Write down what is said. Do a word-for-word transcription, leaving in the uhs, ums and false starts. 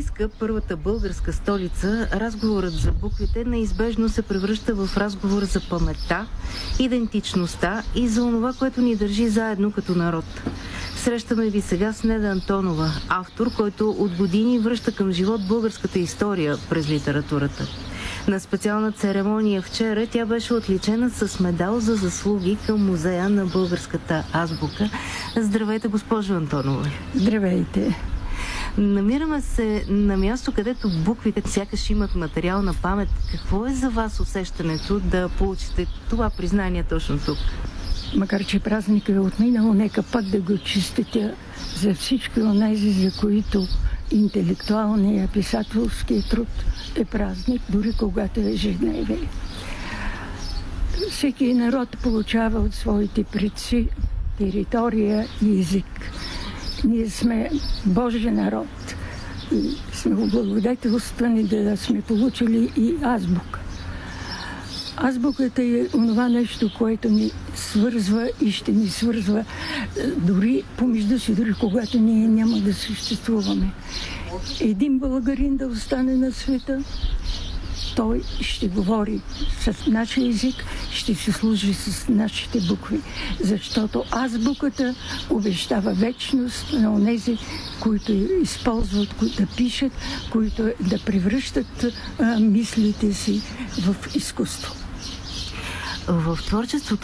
Софийска, първата българска столица, разговорът за буквите неизбежно се превръща в разговор за паметта, идентичността и за онова, което ни държи заедно като народ. Срещаме ви сега с Неда Антонова, автор, който от години връща към живот българската история през литературата. На специална церемония вчера тя беше отличена с медал за заслуги към Музея на българската азбука. Здравейте, госпожо Антонова. Здравейте. Намираме се на място, където буквите сякаш имат материална памет. Какво е за вас усещането да получите това признание точно тук? Макар че празникът е отминал, нека пак да го чистите за всички онези, за които интелектуалния писателски труд е празник, дори когато е ежедневие. Всеки народ получава от своите предци територия и език. Ние сме Божия народ и сме облагодетелствани да сме получили и азбука. Азбуката е онова нещо, което ни свързва и ще ни свързва дори помежду си, дори когато ние няма да съществуваме. Един българин да остане на света, той ще говори с нашия език, ще се служи с нашите букви, защото азбуката обещава вечност на онези, които използват, които да пишат, които да превръщат а, мислите си в изкуство. В творчеството